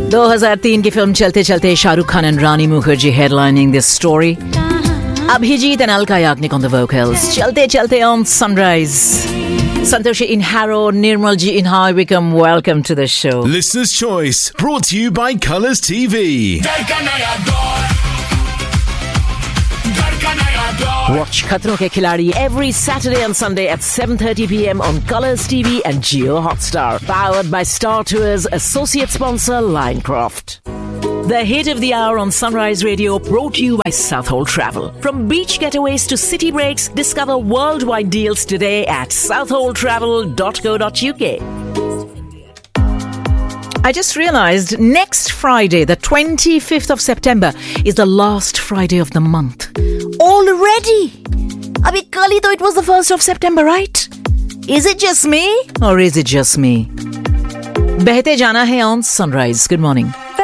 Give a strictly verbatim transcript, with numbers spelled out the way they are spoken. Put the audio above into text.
दो हज़ार तीन की फिल्म चलते चलते Shahrukh Khan and Rani Mukherjee headlining this story. Abhijit and Alka Yagnik on the vocals. Chalte Chalte on Sunrise. Santoshi in Harrow, Nirmal ji in High Wycombe. Welcome to the show. Listener's Choice, brought to you by Colours T V. Watch Khatron Ke Khiladi every Saturday and Sunday at seven thirty p.m. on Colours T V and Jio Hotstar. Powered by Star Tours, associate sponsor Linecroft. The hit of the hour on Sunrise Radio, brought to you by Southhold Travel. From beach getaways to city breaks, discover worldwide deals today at southhold travel dot co dot uk. I just realized next Friday, the twenty-fifth of September, is the last Friday of the month. Already? Abhi kali though it was the first of September, right? Is it just me? Or is it just me? Behte jana hai on Sunrise. Good morning.